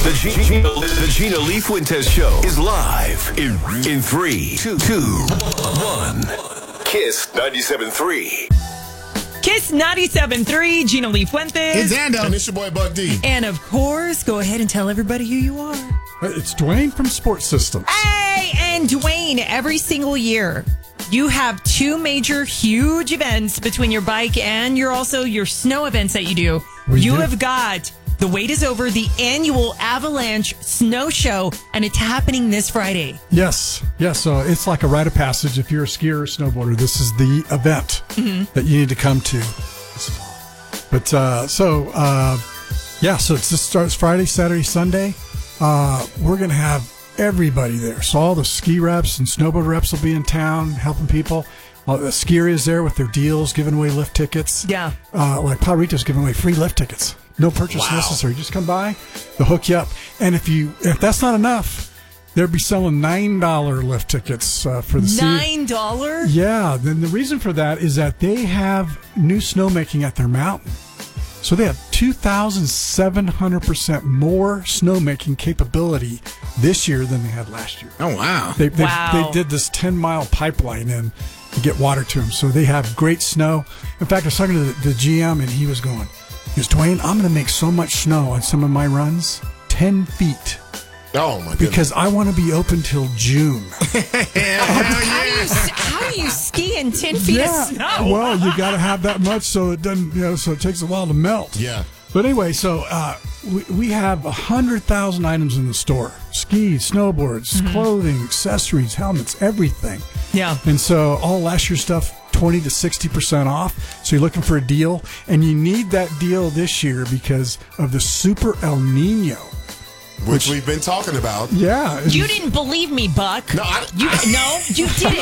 The Gina Lee Fuentes Show is live in 3, 2, 1. Kiss 97.3. Kiss 97.3, Gina Lee Fuentes. It's Ando. And it's your boy, Buck D. And of course, go ahead and tell everybody who you are. It's Dwayne from Sports Systems. Hey, and Dwayne, every single year, you have two major, huge events between your bike and your snow events that you do. You have got The Wait Is Over, the annual Avalanche Snow Show, and it's happening this Friday. Yes. So it's like a rite of passage. If you're a skier or snowboarder, this is the event that you need to come to. But so it just starts Friday, Saturday, Sunday. We're going to have everybody there. So all the ski reps and snowboard reps will be in town helping people. The skier is there with their deals, giving away lift tickets. Yeah. Like Pa Rito's giving away free lift tickets. No purchase necessary. Just come by, they'll hook you up. And if that's not enough, they'll be selling $9 lift tickets for the season. $9? Yeah. Then the reason for that is that they have new snowmaking at their mountain. So they have 2,700% more snowmaking capability this year than they had last year. Oh, wow. They did this 10-mile pipeline in to get water to them. So they have great snow. In fact, I was talking to the GM, and he was Dwayne, I'm going to make so much snow on some of my runs, 10 feet. Oh, my goodness. Because I want to be open till June. How do you ski in 10 feet of snow? Well, you got to have that much so it doesn't, so it takes a while to melt. Yeah. But anyway, so we have 100,000 items in the store. Skis, snowboards, clothing, accessories, helmets, everything. Yeah. And so all last year's stuff, 20 to 60% off. So you're looking for a deal, and you need that deal this year because of the Super El Nino. Which we've been talking about. Yeah. You didn't believe me, Buck. No, you didn't.